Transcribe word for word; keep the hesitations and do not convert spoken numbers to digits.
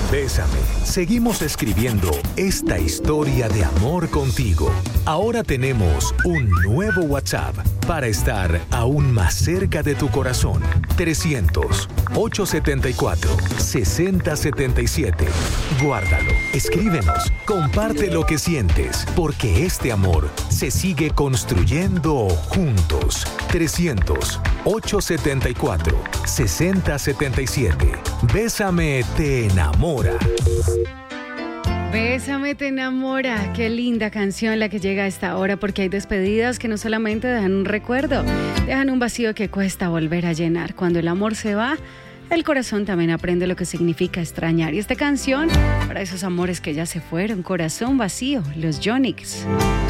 Bésame, seguimos escribiendo esta historia de amor contigo. Ahora tenemos un nuevo WhatsApp para estar aún más cerca de tu corazón. trescientos, ochocientos setenta y cuatro, sesenta setenta y siete. Guárdalo, escríbenos, comparte lo que sientes, porque este amor se sigue construyendo juntos. trescientos, ochocientos setenta y cuatro, sesenta setenta y siete. Bésame, te enamora. Bésame, te enamora. Qué linda canción la que llega a esta hora, porque hay despedidas que no solamente dejan un recuerdo, dejan un vacío que cuesta volver a llenar. Cuando el amor se va, el corazón también aprende lo que significa extrañar. Y esta canción, para esos amores que ya se fueron, Corazón Vacío, los Yonix.